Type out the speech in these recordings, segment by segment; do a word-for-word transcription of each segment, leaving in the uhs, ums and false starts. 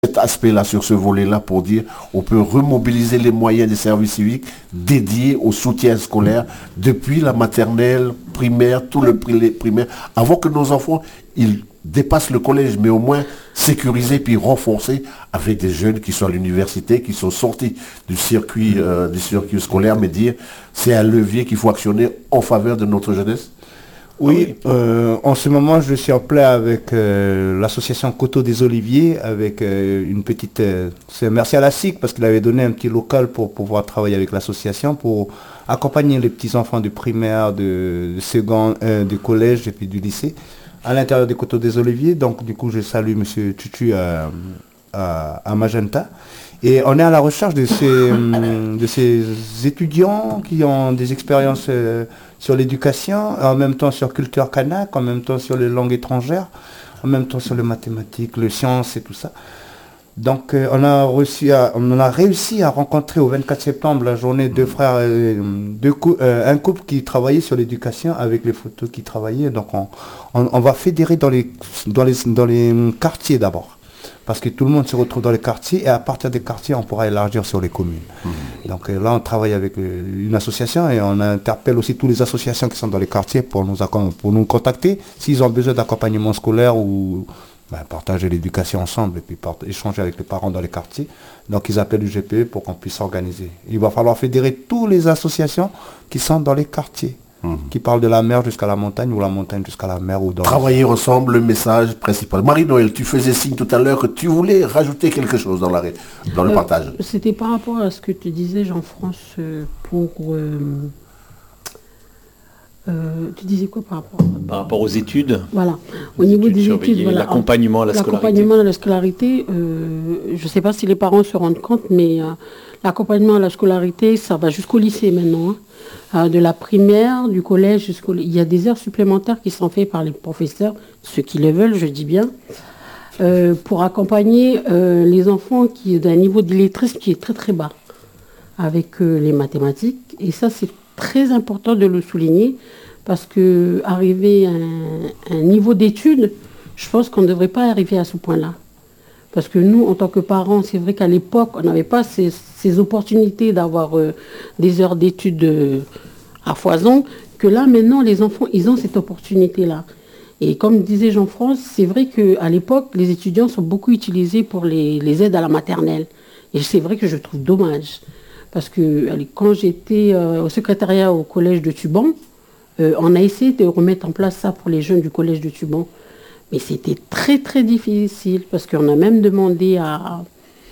cet aspect-là, sur ce volet-là, pour dire on peut remobiliser les moyens des services civiques dédiés au soutien scolaire depuis la maternelle, primaire, tout le primaire, avant que nos enfants, ils dépassent le collège, mais au moins sécurisés puis renforcés avec des jeunes qui sont à l'université, qui sont sortis du circuit, euh, du circuit scolaire, mais dire c'est un levier qu'il faut actionner en faveur de notre jeunesse. Oui, euh, en ce moment, je suis en plein avec euh, l'association Coteau des Oliviers, avec euh, une petite... Euh, c'est merci à la S I C parce qu'il avait donné un petit local pour pouvoir travailler avec l'association, pour accompagner les petits-enfants du primaire, de, de second, euh, du collège et puis du lycée, à l'intérieur des Coteaux des Oliviers. Donc, du coup, je salue M. Tutu à, à, à Magenta. Et on est à la recherche de ces, de ces étudiants qui ont des expériences euh, sur l'éducation, en même temps sur culture kanak, en même temps sur les langues étrangères, en même temps sur les mathématiques, les sciences et tout ça. Donc euh, on, a reçu à, on a réussi à rencontrer au vingt-quatre septembre la journée deux frères, euh, deux cou euh, un couple qui travaillait sur l'éducation avec les photos qui travaillaient. Donc on, on, on va fédérer dans les, dans les, dans les quartiers d'abord. Parce que tout le monde se retrouve dans les quartiers et à partir des quartiers, on pourra élargir sur les communes. Mmh. Donc euh, là, on travaille avec euh, une association et on interpelle aussi toutes les associations qui sont dans les quartiers pour nous, pour nous contacter s'ils ont besoin d'accompagnement scolaire ou ben, partager l'éducation ensemble et puis échanger avec les parents dans les quartiers. Donc ils appellent l'U G P E pour qu'on puisse s'organiser. Il va falloir fédérer toutes les associations qui sont dans les quartiers. Mmh. Qui parle de la mer jusqu'à la montagne ou la montagne jusqu'à la mer. Ou dans Travailler ensemble, le message principal. Marie-Noël, tu faisais signe tout à l'heure que tu voulais rajouter quelque chose dans, la, dans le euh, partage. C'était par rapport à ce que tu disais, Jean-France, euh, pour... Euh, euh, tu disais quoi par rapport à... Par rapport aux études. Voilà. Au niveau des études, voilà, l'accompagnement à la scolarité. L'accompagnement à la scolarité, euh, je ne sais pas si les parents se rendent compte, mais euh, l'accompagnement à la scolarité, ça va jusqu'au lycée maintenant. Hein. Euh, de la primaire, du collège jusqu'au... Il y a des heures supplémentaires qui sont faites par les professeurs, ceux qui le veulent, je dis bien, euh, pour accompagner euh, les enfants qui d'un niveau d'illettrisme qui est très très bas, avec euh, les mathématiques. Et ça, c'est très important de le souligner, parce qu'arriver à un, un niveau d'études, je pense qu'on ne devrait pas arriver à ce point-là. Parce que nous, en tant que parents, c'est vrai qu'à l'époque, on n'avait pas ces, ces opportunités d'avoir euh, des heures d'études euh, à foison, que là, maintenant, les enfants, ils ont cette opportunité-là. Et comme disait Jean-France, c'est vrai qu'à l'époque, les étudiants sont beaucoup utilisés pour les, les aides à la maternelle. Et c'est vrai que je trouve dommage. Parce que allez, quand j'étais euh, au secrétariat au collège de Tuban, euh, on a essayé de remettre en place ça pour les jeunes du collège de Tuban. Mais c'était très très difficile parce qu'on a même demandé à,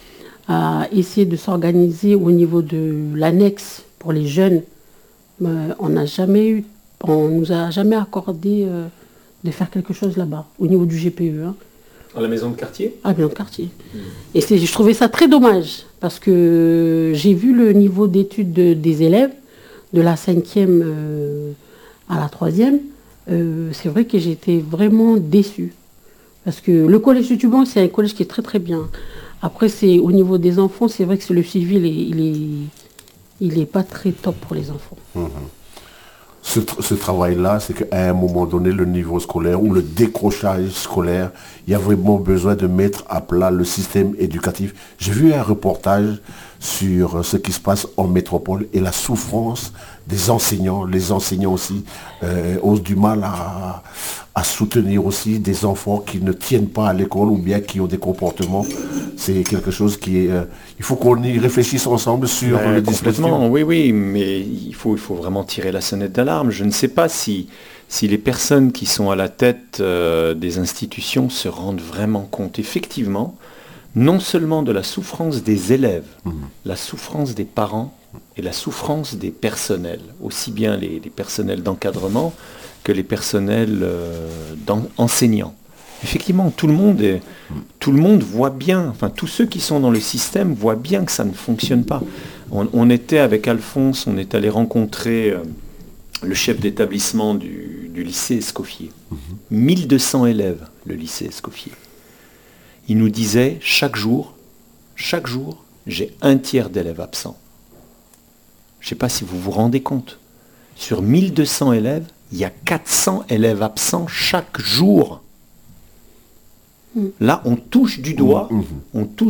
à essayer de s'organiser au niveau de l'annexe pour les jeunes. Euh, on n'a jamais eu, on nous a jamais accordé euh, de faire quelque chose là-bas, au niveau du G P E. Hein. À la maison de quartier ? À la maison de quartier. Mmh. Et c'est, je trouvais ça très dommage parce que j'ai vu le niveau d'études de, des élèves de la cinquième euh, à la troisième. Euh, c'est vrai que j'étais vraiment déçue. Parce que le collège de Tuban, c'est un collège qui est très très bien. Après, c'est au niveau des enfants, c'est vrai que le suivi, il est, il est, il est pas très top pour les enfants. Mmh. Ce, ce travail-là, c'est qu'à un moment donné, le niveau scolaire ou le décrochage scolaire, il y a vraiment besoin de mettre à plat le système éducatif. J'ai vu un reportage sur ce qui se passe en métropole et la souffrance des enseignants. Les enseignants aussi euh, ont du mal à, à soutenir aussi des enfants qui ne tiennent pas à l'école ou bien qui ont des comportements. C'est quelque chose qui est... Euh, il faut qu'on y réfléchisse ensemble sur ben, le dispositif. Oui, oui, mais il faut, il faut vraiment tirer la sonnette d'alarme. Je ne sais pas si, si les personnes qui sont à la tête euh, des institutions se rendent vraiment compte, effectivement, non seulement de la souffrance des élèves, mmh. la souffrance des parents et la souffrance des personnels, aussi bien les, les personnels d'encadrement que les personnels euh, enseignants. Effectivement, tout le monde est, tout le monde voit bien, enfin tous ceux qui sont dans le système voient bien que ça ne fonctionne pas. On, on était avec Alphonse, on est allé rencontrer euh, le chef d'établissement du, du lycée Escoffier. Mmh. mille deux cents élèves, le lycée Escoffier. Il nous disait, chaque jour, chaque jour, j'ai un tiers d'élèves absents. Je ne sais pas si vous vous rendez compte. Sur mille deux cents élèves, il y a quatre cents élèves absents chaque jour. Là, on touche du doigt, Mhm. on touche